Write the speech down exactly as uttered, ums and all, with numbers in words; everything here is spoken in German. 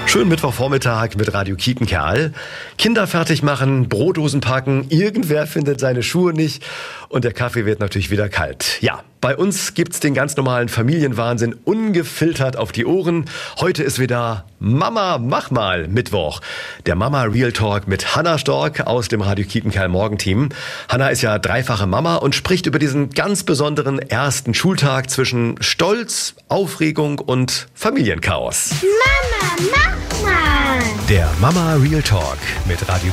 Schönen Mittwochvormittag mit Radio Kiepenkerl. Kinder fertig machen, Brotdosen packen, irgendwer findet seine Schuhe nicht und der Kaffee wird natürlich wieder kalt. Ja, bei uns gibt's den ganz normalen Familienwahnsinn ungefiltert auf die Ohren. Heute ist wieder Mama, mach mal Mittwoch. Der Mama Real Talk mit Hanna Stork aus dem Radio Kiepenkerl Morgenteam. Hanna ist ja dreifache Mama und spricht über diesen ganz besonderen ersten Schultag zwischen Stolz, Aufregung und Familienchaos. Mama, mach mal! Der Mama Real Talk mit Radio